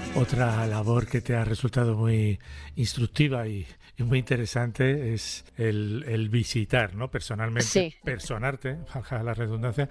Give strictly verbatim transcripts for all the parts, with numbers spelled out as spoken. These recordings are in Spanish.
Otra labor que te ha resultado muy instructiva y, y muy interesante es el, el visitar, ¿no? Personalmente, Sí, personarte, valga la redundancia,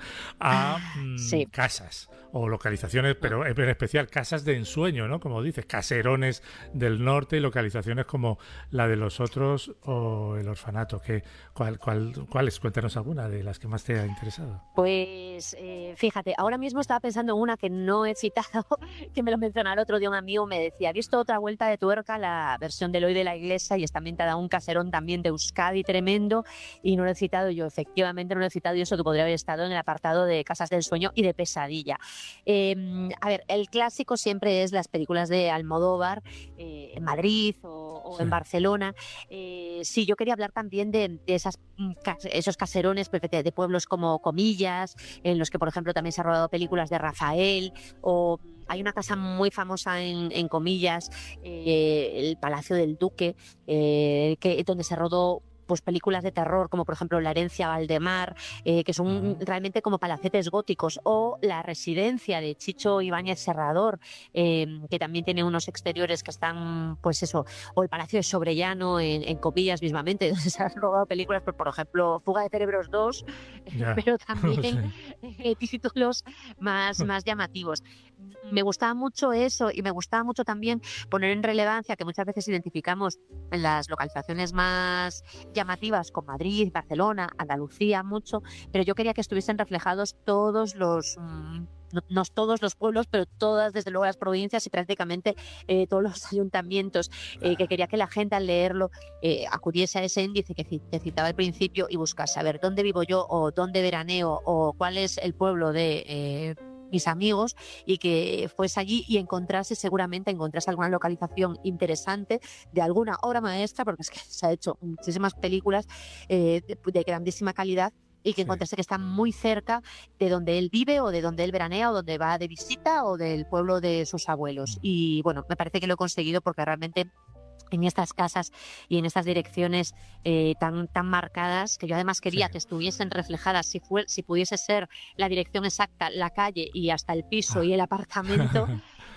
a mm, sí. casas o localizaciones, pero en especial casas de ensueño, ¿no? Como dices, caserones del norte y localizaciones como la de los otros o el orfanato. ¿Qué, cuál, cuál, ¿Cuáles? Cuéntanos alguna de las que más te ha interesado. Pues eh, fíjate, ahora mismo estaba pensando en una que no he citado, que me lo mencionó el otro día un amigo, me decía, ¿has visto otra vuelta de tuerca, la versión de Eloy de la Iglesia? Y está ambientada un caserón también de Euskadi tremendo, y no lo he citado yo, efectivamente no lo he citado, y eso que podría haber estado en el apartado de Casas del Sueño y de Pesadilla. Eh, a ver, el clásico siempre es las películas de Almodóvar, eh, en Madrid o, o Sí. en Barcelona. Eh, sí, yo quería hablar también de, de esas, mm, cas- esos caserones pues, de de pueblos como Comillas, en los que, por ejemplo, también se han rodado películas de Rafael, o hay una casa muy famosa en, en Comillas, eh, el Palacio del Duque, eh, que, donde se rodó pues películas de terror como por ejemplo La herencia Valdemar, eh, que son Ajá. realmente como palacetes góticos, o La residencia de Chicho Ibáñez Serrador, eh, que también tiene unos exteriores que están, pues eso, o el Palacio de Sobrellano en, en Comillas mismamente, donde se han rodado películas, por, por ejemplo, Fuga de Cerebros dos, Ya. pero también Sí. eh, títulos más, más llamativos. Me gustaba mucho eso, y me gustaba mucho también poner en relevancia que muchas veces identificamos en las localizaciones más llamativas con Madrid, Barcelona, Andalucía, mucho, pero yo quería que estuviesen reflejados todos los... mm, no, no todos los pueblos, pero todas, desde luego, las provincias y prácticamente eh, todos los ayuntamientos, eh, que quería que la gente al leerlo eh, acudiese a ese índice que ci- te citaba al principio y buscase a ver dónde vivo yo, o dónde veraneo, o cuál es el pueblo de eh, mis amigos, y que fuese allí y encontrase, seguramente encontrase alguna localización interesante de alguna obra maestra, porque es que se ha hecho muchísimas películas eh, de, de grandísima calidad, y que Sí. encontrase que está muy cerca de donde él vive, o de donde él veranea, o donde va de visita, o del pueblo de sus abuelos. Y bueno, me parece que lo he conseguido, porque realmente en estas casas y en estas direcciones eh, tan, tan marcadas, que yo además Sí. quería que estuviesen reflejadas, si, fue, si pudiese ser la dirección exacta, la calle y hasta el piso y Ah. el apartamento.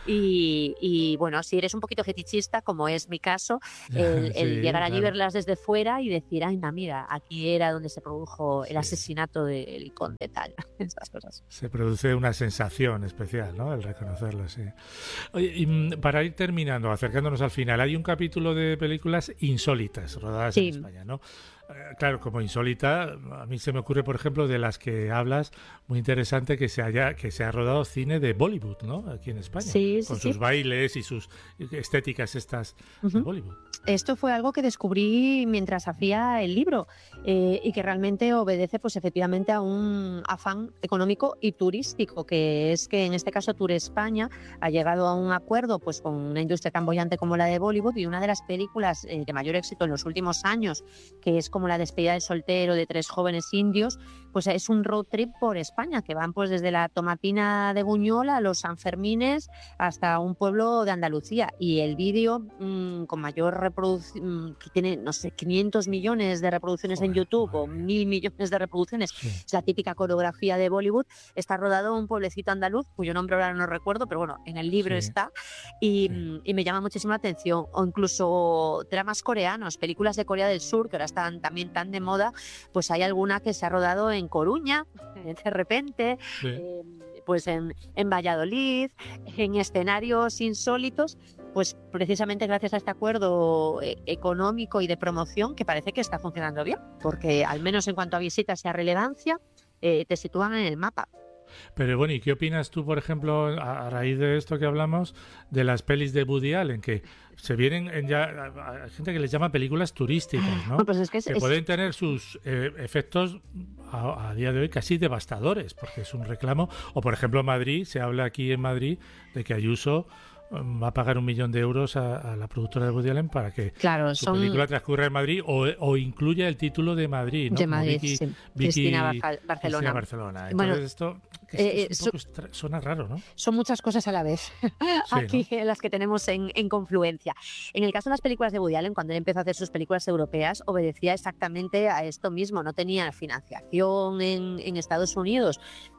Y, y bueno, si eres un poquito fetichista, como es mi caso, el, el Sí, llegar allí, claro. verlas desde fuera y decir, ay, no, mira, aquí era donde se produjo el Sí. asesinato del conde tal, esas cosas. Se produce una sensación especial, ¿no? El reconocerlo, sí. Oye, y mm, para ir terminando, acercándonos al final, hay un capítulo de películas insólitas rodadas en Sí. España, ¿no? Eh, Claro, como insólita, a mí se me ocurre, por ejemplo, de las que hablas, muy interesante que se haya que se ha rodado cine de Bollywood, ¿no? Aquí en España, Sí, sí, con sí. sus bailes y sus estéticas estas de Ujú. Bollywood. Esto fue algo que descubrí mientras hacía el libro, eh, y que realmente obedece pues efectivamente a un afán económico y turístico, que es que en este caso Tour España ha llegado a un acuerdo pues con una industria tan bollante como la de Bollywood, y una de las películas eh, de mayor éxito en los últimos años, que es como La despedida del soltero, de tres jóvenes indios, pues es un road trip por España, que van pues desde la Tomatina de Buñola a los Sanfermines hasta un pueblo de Andalucía. Y el vídeo mmm, con mayor reproducción, que tiene, no sé, quinientos millones de reproducciones en Joder, YouTube, o madre mía. mil millones de reproducciones, Sí, es la típica coreografía de Bollywood. Está rodado en un pueblecito andaluz, cuyo nombre ahora no recuerdo, pero bueno, en el libro sí, está, y, sí. mm, y me llama muchísimo la atención. O incluso dramas coreanos, películas de Corea del Sur, que ahora están también tan de moda, pues hay alguna que se ha rodado en Coruña, de repente, Sí. eh, pues en, en Valladolid, en escenarios insólitos, pues precisamente gracias a este acuerdo eh, económico y de promoción, que parece que está funcionando bien, porque al menos en cuanto a visitas y a relevancia, eh, te sitúan en el mapa. Pero bueno, ¿y qué opinas tú, por ejemplo, a, a raíz de esto que hablamos, de las pelis de Woody Allen, que se vienen en ya, hay gente que les llama películas turísticas, Bueno, ¿no? pues es que es, Que es pueden tener sus eh, efectos a, a día de hoy casi devastadores, porque es un reclamo. O por ejemplo, Madrid, se habla aquí en Madrid de que Ayuso mm, va a pagar un millón de euros a, a la productora de Woody Allen para que claro, su son película transcurra en Madrid o, o incluya el título de Madrid, ¿no? de Como Madrid, Vicky, sí. Cristina Vicky Barja- Cristina Barcelona. Barcelona. Bueno, Entonces esto que es, Eh, es so- un poco extra- suena raro, ¿no? son muchas cosas a la vez Sí, aquí ¿no? en las que tenemos en, en confluencia. En el caso de las películas de Woody Allen, cuando él empezó a hacer sus películas europeas, obedecía exactamente a esto mismo. No tenía financiación en, en Estados Unidos,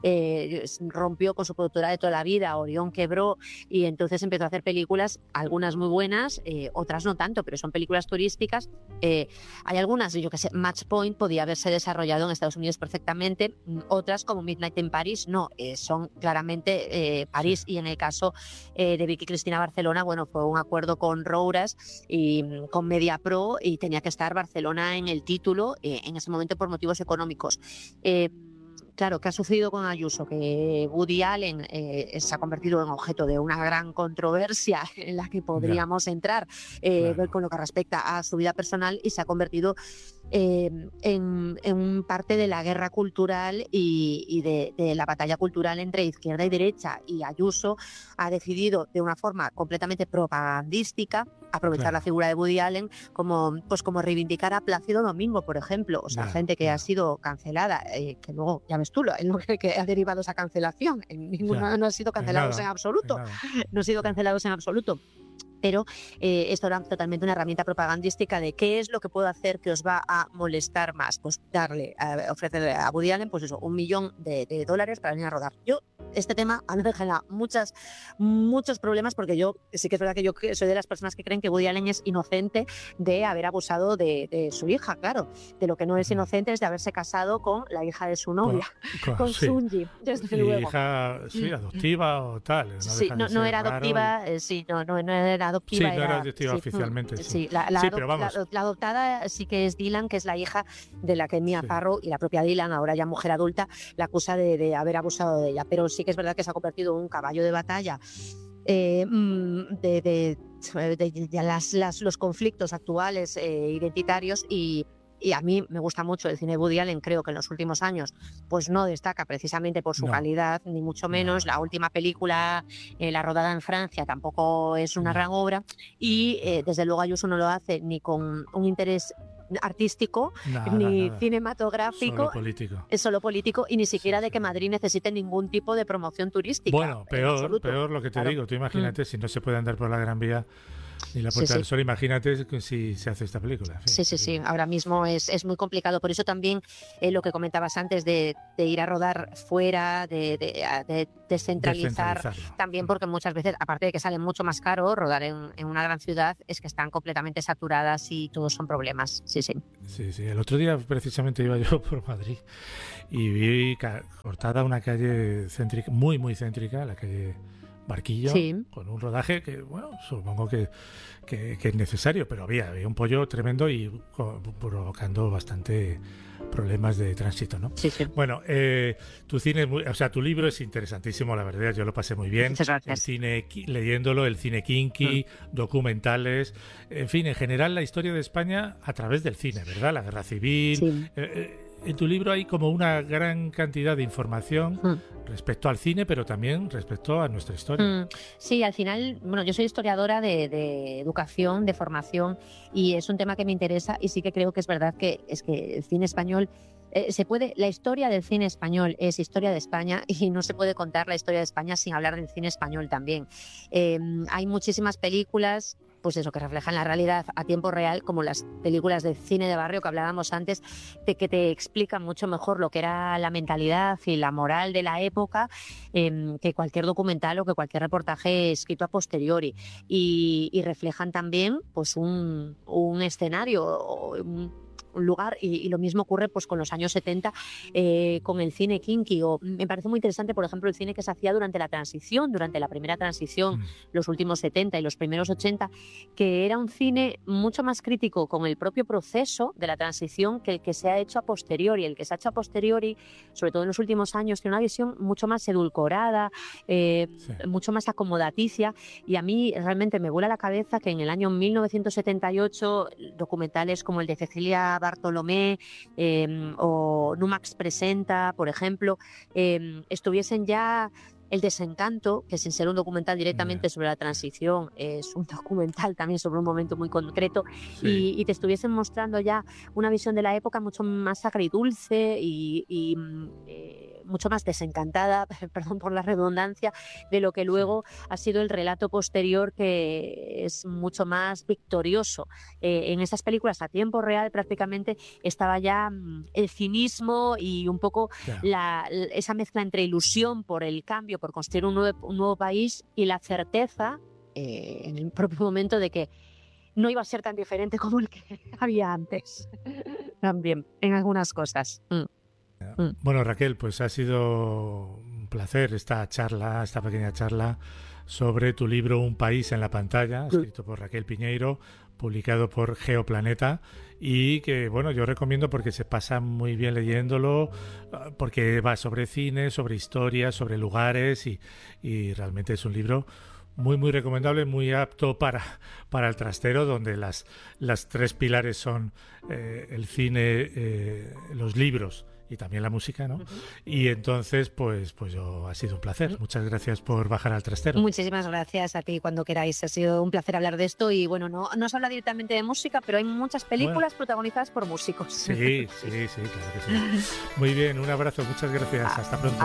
eh, rompió con su productora de toda la vida, Orión quebró y entonces empezó a hacer películas, algunas muy buenas, eh, otras no tanto, pero son películas turísticas. Eh, hay algunas, yo que sé, Match Point podía haberse desarrollado en Estados Unidos perfectamente, mm, otras como Midnight in Paris no, eh, son claramente eh, París. Sí, Y en el caso eh, de Vicky Cristina Barcelona, bueno, fue un acuerdo con Rouras y mm, con MediaPro y tenía que estar Barcelona en el título eh, en ese momento por motivos económicos. Eh, Claro, ¿qué ha sucedido con Ayuso? Que Woody Allen eh, se ha convertido en objeto de una gran controversia en la que ya, podríamos entrar eh, claro, con lo que respecta a su vida personal y se ha convertido eh, en, en parte de la guerra cultural y, y de, de la batalla cultural entre izquierda y derecha. Y Ayuso ha decidido de una forma completamente propagandística aprovechar la claro, figura de Woody Allen como, pues como reivindicar a Plácido Domingo, por ejemplo. O sea, ya, gente que ha ya, sido cancelada, eh, que luego, ya ves tú, lo, en lo que, que ha derivado esa cancelación. En ninguno ya. no han sido En cancelados en nada, en absoluto. nada. No han sido Sí, cancelados en absoluto. Pero eh, esto era totalmente una herramienta propagandística de qué es lo que puedo hacer que os va a molestar más. Pues darle, eh, ofrecerle a Woody Allen, pues eso, un millón de, de dólares para venir a rodar. Yo, este tema a mí me genera muchas, muchos problemas porque yo sí que es verdad que yo soy de las personas que creen que Woody Allen es inocente de haber abusado de, de su hija, claro. De lo que no es ujú. inocente es de haberse casado con la hija de su Con- novia, con- con sí. Sunji, desde Y luego. hija, sí, adoptiva o tal, no Sí, deja no, de no ser era raro. Y... adoptiva, eh, sí, no, no, no era adoptiva, Sí, no era era, adoptiva sí, oficialmente, mm, sí. sí, la, la, Sí, adop- pero la, vamos, la adoptada sí que es Dylan, que es la hija de la que Mia sí, Farrow y la propia Dylan, ahora ya mujer adulta, la acusa de, de haber abusado de ella, pero sí que es verdad que se ha convertido en un caballo de batalla eh, mm, de, de, de- de las, las- los conflictos actuales eh, identitarios y, y a mí me gusta mucho el cine de Woody Allen, creo que en los últimos años pues no destaca precisamente por su no, calidad, ni mucho menos. no, La no, última película, eh, la rodada en Francia, tampoco es una gran no, obra y no. eh, desde luego Ayuso no lo hace ni con un interés artístico Nada, ni nada. Solo cinematográfico, político. es solo político y ni Sí, siquiera de sí. que Madrid necesite ningún tipo de promoción turística, Bueno, en peor, absoluto. peor lo que te Claro. digo. Tú Mm, imagínate si no se puede andar por la Gran Vía ni la sí, Puerta del sí. Sol, imagínate que si se hace esta película. En fin, Sí, sí, sí. sería Ahora mismo es, es muy complicado. Por eso también eh, lo que comentabas antes de, de ir a rodar fuera, de, de- a- de descentralizar, descentralizarlo. también Mm. porque muchas veces, aparte de que sale mucho más caro rodar en, en una gran ciudad, es que están completamente saturadas y todos son problemas. Sí, sí. Sí, sí. El otro día precisamente iba yo por Madrid y vi ca- cortada una calle céntrica, muy, muy céntrica, la calle Barquillo, Sí. con un rodaje que, bueno, supongo que, que, que es necesario, pero había, había un pollo tremendo y co- provocando bastante problemas de tránsito, ¿no? Sí, sí. Bueno, eh, tu cine, es muy- o sea, tu libro es interesantísimo, la verdad, yo lo pasé muy bien. Muchas El gracias. cine, qui- leyéndolo, el cine kinky, documentales, en fin, en general la historia de España a través del cine, ¿verdad? La guerra civil. Sí. Eh, eh, en tu libro hay como una gran cantidad de información Mm. respecto al cine, pero también respecto a nuestra historia. Mm, Sí, al final, bueno, yo soy historiadora de, de educación, de formación, y es un tema que me interesa y sí que creo que es verdad que es que el cine español eh, se puede, la historia del cine español es historia de España y no se puede contar la historia de España sin hablar del cine español también. Eh, hay muchísimas películas, pues eso, que reflejan la realidad a tiempo real, como las películas de cine de barrio que hablábamos antes, de que te explican mucho mejor lo que era la mentalidad y la moral de la época eh, que cualquier documental o que cualquier reportaje escrito a posteriori. Y, y reflejan también pues un, un escenario o un, un lugar y, y lo mismo ocurre pues con los años setenta eh, con el cine kinky o me parece muy interesante por ejemplo el cine que se hacía durante la transición, durante la primera transición, Mm. los últimos setenta y los primeros ochenta, que era un cine mucho más crítico con el propio proceso de la transición que el que se ha hecho a posteriori. El que se ha hecho a posteriori, sobre todo en los últimos años, tiene una visión mucho más edulcorada, eh, Sí. mucho más acomodaticia, y a mí realmente me vuela la cabeza que en el año mil novecientos setenta y ocho documentales como el de Cecilia Bartolomé eh, o Numax Presenta, por ejemplo, eh, estuviesen ya El Desencanto, que sin ser un documental directamente Ya. sobre la transición, es un documental también sobre un momento muy concreto, Sí. y, y te estuviesen mostrando ya una visión de la época mucho más agridulce y, y, mm, eh, mucho más desencantada, perdón por la redundancia, de lo que luego ha sido el relato posterior, que es mucho más victorioso. Eh, en esas películas a tiempo real prácticamente estaba ya mm, el cinismo y un poco Ya. la, esa mezcla entre ilusión por el cambio, por construir un nuevo, un nuevo país, y la certeza eh, en el propio momento de que no iba a ser tan diferente como el que había antes. También, en algunas cosas. Mm. Mm. Bueno, Raquel, pues ha sido un placer esta charla, esta pequeña charla sobre tu libro Un país en la pantalla, escrito por Raquel Piñeiro, publicado por Geoplaneta, y que, bueno, yo recomiendo porque se pasa muy bien leyéndolo, porque va sobre cine, sobre historia, sobre lugares, y, y realmente es un libro muy, muy recomendable, muy apto para, para el trastero, donde las, las tres pilares son eh, el cine, eh, los libros y también la música, ¿no? Uh-huh. Y entonces, pues, pues yo, ha sido un placer. Uh-huh. Muchas gracias por bajar al trastero. Muchísimas gracias a ti, cuando queráis. Ha sido un placer hablar de esto y, bueno, no, no se habla directamente de música, pero hay muchas películas bueno. protagonizadas por músicos. Sí, sí, sí, claro que sí. Muy bien, un abrazo, muchas gracias. Hasta pronto.